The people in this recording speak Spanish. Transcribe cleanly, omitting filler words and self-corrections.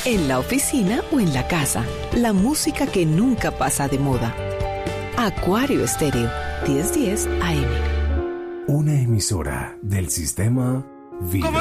en la oficina o en la casa. La música que nunca pasa de moda. Acuario Estéreo, 1010 AM. Una emisora del sistema Vida.